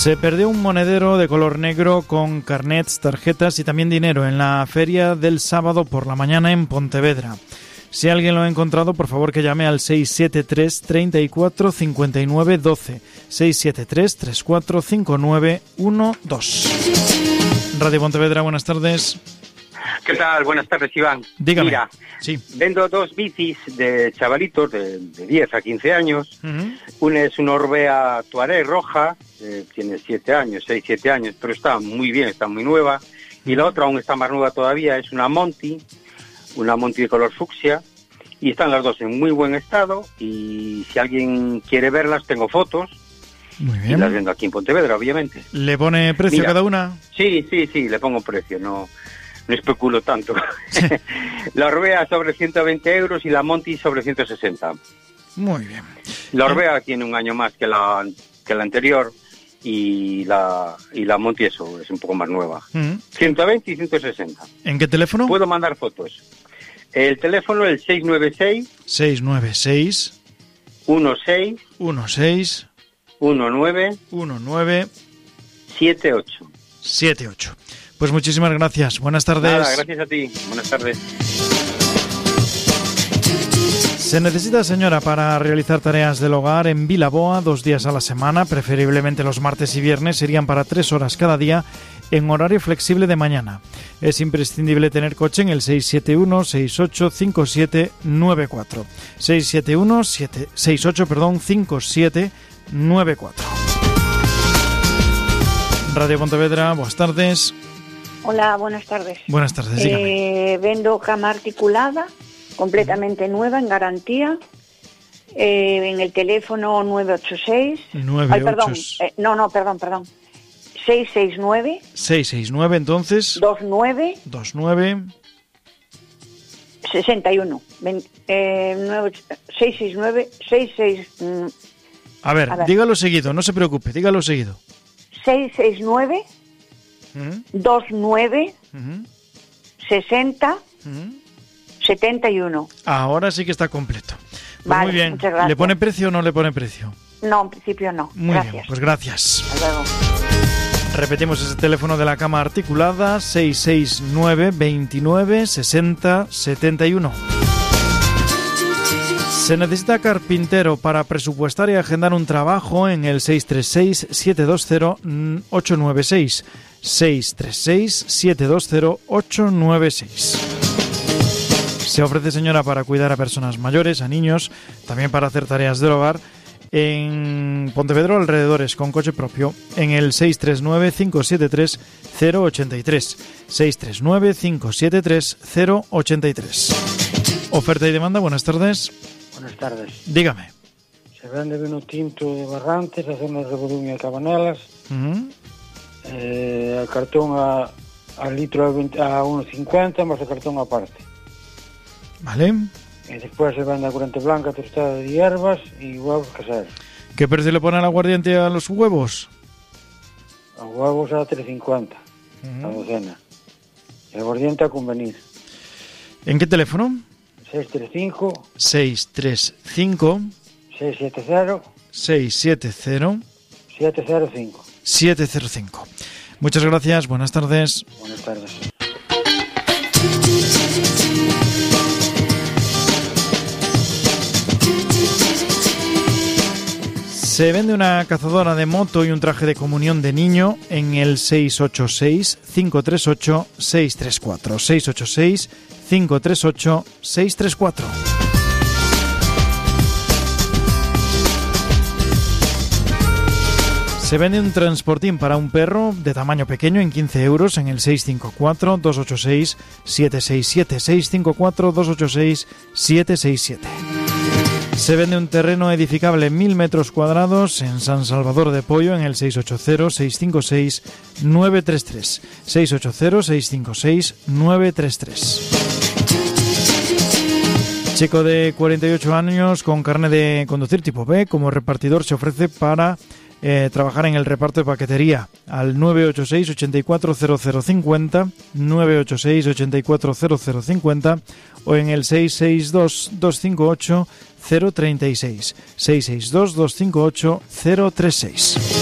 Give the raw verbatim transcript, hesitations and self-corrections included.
Se perdió un monedero de color negro con carnets, tarjetas y también dinero en la feria del sábado por la mañana en Pontevedra. Si alguien lo ha encontrado, por favor que llame al seis siete tres, treinta y cuatro, cincuenta y nueve, doce. seis siete tres, treinta y cuatro, cincuenta y nueve, doce. Radio Pontevedra, buenas tardes. ¿Qué tal? Buenas tardes, Iván. Dígame. Mira, sí. Vendo dos bicis de chavalitos de, de diez a quince años. Uh-huh. Una es una Orbea Touareg roja, eh, tiene siete años, seis, siete años, pero está muy bien, está muy nueva. Y la otra aún está más nueva todavía, es una Monty, una Monty de color fucsia. Y están las dos en muy buen estado. Y si alguien quiere verlas, tengo fotos. Muy bien. Y las vendo aquí en Pontevedra, obviamente. ¿Le pone precio Mira, cada una? Sí, sí, sí, le pongo precio, no... No especulo tanto. La Orbea sobre ciento veinte euros y la Monty sobre ciento sesenta. Muy bien. La Orbea eh. tiene un año más que la que la anterior y la y la Monty eso es un poco más nueva. Uh-huh. ciento veinte y ciento sesenta. ¿En qué teléfono? Puedo mandar fotos. El teléfono es el seis nueve seis seis nueve seis uno seis uno seis uno nueve uno nueve siete ocho. siete ocho. Pues muchísimas gracias. Buenas tardes. Nada, gracias a ti. Buenas tardes. Se necesita, señora, para realizar tareas del hogar en Vilaboa dos días a la semana, preferiblemente los martes y viernes, serían para tres horas cada día en horario flexible de mañana. Es imprescindible tener coche en el seis siete uno, seis ocho, cinco siete nueve cuatro. seis siete uno, seis ocho, perdón, cinco siete nueve cuatro. Radio Pontevedra, buenas tardes. Hola, buenas tardes. Buenas tardes, dígame. Eh, vendo cama articulada, completamente nueva, en garantía, eh, en el teléfono nueve ocho seis... nueve ocho... Ay, perdón, eh, no, no, perdón, perdón. seis seis nueve... seis seis nueve, entonces... veintinueve... veintinueve... sesenta y uno. Eh, seis seis nueve... seis seis... Mm, a, ver, a ver, dígalo seguido, no se preocupe, dígalo seguido. seis seis nueve... Uh-huh. veintinueve, uh-huh. sesenta, uh-huh. setenta y uno. Ahora sí que está completo. Pues vale, muy bien. Muchas gracias. ¿Le pone precio o no le pone precio? No, en principio no. Muy gracias. bien, pues gracias. Hasta luego. Repetimos ese teléfono de la cama articulada, seis seis nueve, veintinueve, sesenta, setenta y uno. Se necesita carpintero para presupuestar y agendar un trabajo en el seis tres seis, siete dos cero, ocho nueve seis. seis tres seis, siete dos cero, ocho nueve seis. Se ofrece, señora, para cuidar a personas mayores, a niños, también para hacer tareas del hogar en Pontevedra alrededores con coche propio en el seis tres nueve, cinco siete tres, cero ocho tres. seis tres nueve, cinco siete tres, cero ocho tres. Oferta y demanda, buenas tardes. Buenas tardes. Dígame. Se vende vino tinto de Barrantes, a zona de Reboduña e Cabanelas. Uh-huh. Eh, el cartón a, a litro a, veinte, a uno cincuenta, más el cartón aparte. Vale. Y después se vende aguardiente blanca, tostada de hierbas y huevos caseros. ¿Qué precio le ponen al aguardiente a los huevos? A huevos a tres cincuenta, uh-huh. La docena. Y aguardiente a convenir. ¿En qué teléfono? seis tres cinco seis tres cinco seis siete cero seis siete cero siete cero cinco siete cero cinco. Muchas gracias, buenas tardes. Buenas tardes. Se vende una cazadora de moto y un traje de comunión de niño en el seis ocho seis, cinco tres ocho, seis tres cuatro. seis ocho seis, cinco tres ocho, seis tres cuatro. Se vende un transportín para un perro de tamaño pequeño en quince euros en el seis cinco cuatro, dos ocho seis, siete seis siete. seis cinco cuatro, dos ocho seis, siete seis siete. Se vende un terreno edificable mil metros cuadrados en San Salvador de Pollo en el seis ocho cero, seis cinco seis, nueve tres tres. seis ocho cero, seis cinco seis, nueve tres tres. Chico de cuarenta y ocho años con carnet de conducir tipo B, como repartidor se ofrece para eh, trabajar en el reparto de paquetería al nueve ocho seis, ocho cuatro cero cero cinco cero, nueve ocho seis, ocho cuatro cero cero cinco cero o en el seis seis dos, dos cinco ocho, cero tres seis, seis seis dos, dos cinco ocho, cero tres seis.